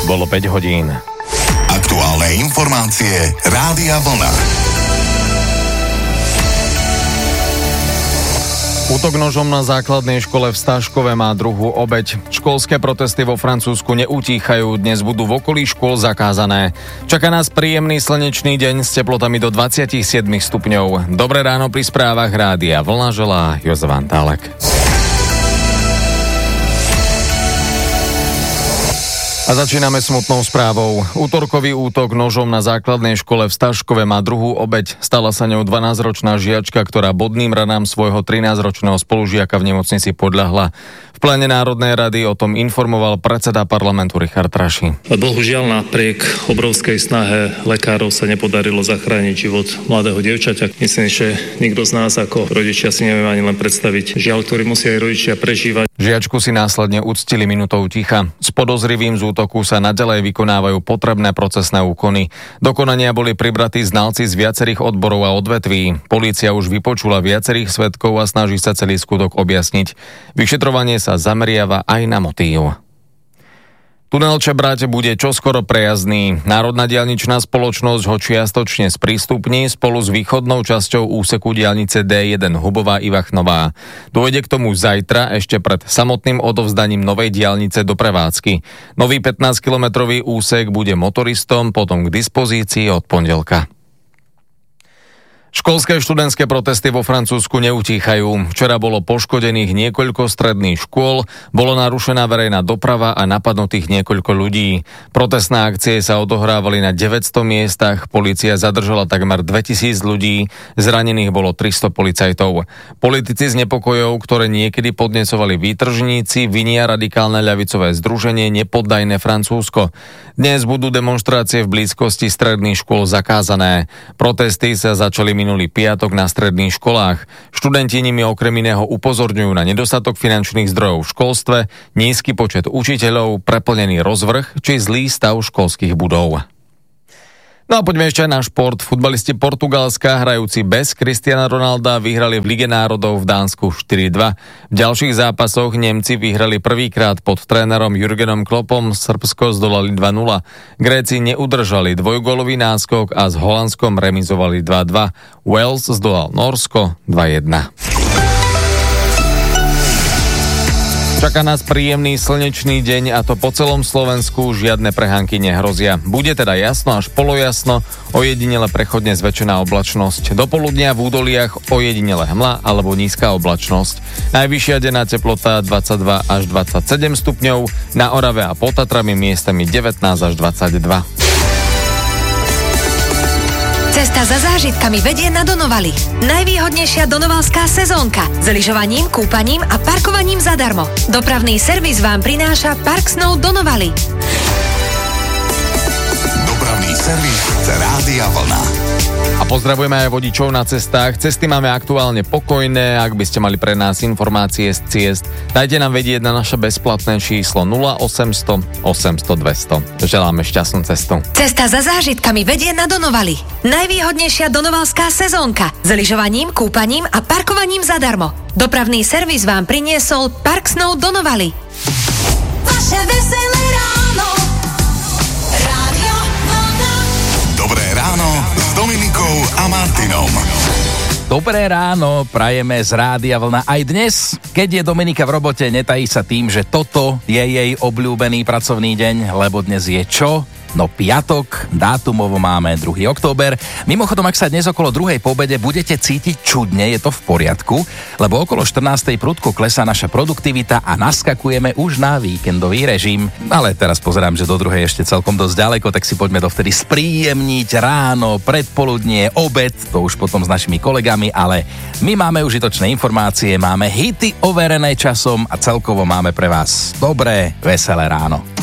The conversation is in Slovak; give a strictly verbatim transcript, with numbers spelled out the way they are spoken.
bolo päť hodín. Aktuálne informácie Rádia Vlna. Útok nožom na základnej škole v Staškove má druhú obeť. Školské protesty vo Francúzsku neutíchajú, dnes budú v okolí škôl zakázané. Čaká nás príjemný slnečný deň s teplotami do dvadsaťsedem stupňov. Dobré ráno pri správach Rádia Vlna želá Jozef Antálek. A začíname smutnou správou. Útorkový útok nožom na základnej škole v Staškove má druhú obeť. Stala sa ňou dvanásťročná žiačka, ktorá bodným ranám svojho trinásťročného spolužiaka v nemocnici podľahla. V pléne Národnej rady o tom informoval predseda parlamentu Richard Raši. Bohužiaľ napriek obrovskej snahe lekárov sa nepodarilo zachrániť život mladého dievčaťa. Myslím, že nikto z nás ako rodičia si nevieme ani len predstaviť žiaľ, ktorý musia aj rodičia prežívať. Žiačku si následne uctili minútou ticha. S podozrivým z útoku sa naďalej vykonávajú potrebné procesné úkony. Do konania boli pribratí znalci z viacerých odborov a odvetví. Polícia už vypočula viacerých svedkov a snaží sa celý skutok objasniť. Vyšetrovanie sa zameriava aj na motív. Tunel Čebrať bude čoskoro prejazdný. Národná diaľničná spoločnosť ho čiastočne sprístupní spolu s východnou časťou úseku diaľnice dé jeden Hubová Ivachnová. Dôjde k tomu zajtra ešte pred samotným odovzdaním novej diaľnice do prevádzky. Nový pätnásťkilometrový úsek bude motoristom potom k dispozícii od pondelka. Školské študentské protesty vo Francúzsku neutíchajú. Včera bolo poškodených niekoľko stredných škôl, bolo narušená verejná doprava a napadnutých niekoľko ľudí. Protestné akcie sa odohrávali na deväťsto miestach, polícia zadržala takmer dvetisíc ľudí, zranených bolo tristo policajtov. Politici z nepokojov, ktoré niekedy podnecovali výtržníci, vinia radikálne ľavicové združenie Nepoddajné Francúzsko. Dnes budú demonštrácie v blízkosti stredných škôl zakázané. Protesty sa začali minulý piatok na stredných školách. Študenti nimi okrem iného upozorňujú na nedostatok finančných zdrojov v školstve, nízky počet učiteľov, preplnený rozvrh či zlý stav školských budov. No a poďme ešte na šport. Futbalisti Portugalska, hrajúci bez Cristiana Ronalda, vyhrali v Lige národov v Dánsku štyri dva. V ďalších zápasoch Nemci vyhrali prvýkrát pod trénerom Jurgenom Kloppom, Srbsko zdolali dva nula. Gréci neudržali dvojgólový náskok a s Holandskom remizovali dva dva. Wales zdolal Nórsko dva jedna. Čaká nás príjemný slnečný deň a to po celom Slovensku, žiadne prehánky nehrozia. Bude teda jasno až polojasno, ojedinele prechodne zväčšená oblačnosť. Do poludnia v údoliach ojedinele hmla alebo nízka oblačnosť. Najvyššia denná teplota dvadsaťdva až dvadsaťsedem stupňov, na Orave a pod Tatrami miestami devätnásť až dvadsaťdva. Cesta za zážitkami vedie na Donovali. Najvýhodnejšia donovalská sezónka. S lyžovaním, kúpaním a parkovaním zadarmo. Dopravný servis vám prináša Park Snow Donovali. Dopravný servis Rádia Vlna. A pozdravujeme aj vodičov na cestách. Cesty máme aktuálne pokojné. Ak by ste mali pre nás informácie z ciest, dajte nám vedieť na naše bezplatné číslo nula osemsto osemsto dvesto. Želáme šťastnú cestu. Cesta za zážitkami vedie na Donovali. Najvýhodnejšia donovalská sezónka. S lyžovaním, kúpaním a parkovaním zadarmo. Dopravný servis vám priniesol Park Snow Donovali. Vaše veselé ráno. Rádio Vlna. Dobré ráno s Dominikou a Martinom. Dobré ráno, prajeme z Rádia Vlna aj dnes. Keď je Dominika v robote, netají sa tým, že toto je jej obľúbený pracovný deň, lebo dnes je čo? No piatok, dátumovo máme druhý október. Mimochodom, ak sa dnes okolo druhej po obede budete cítiť čudne, je to v poriadku, lebo okolo štrnástej prudko klesá naša produktivita a naskakujeme už na víkendový režim. Ale teraz pozerám, že do druhej ešte celkom dosť ďaleko, tak si poďme dovtedy spríjemniť ráno, predpoludnie, obed, to už potom s našimi kolegami, ale my máme užitočné informácie, máme hity overené časom a celkovo máme pre vás dobré, veselé ráno.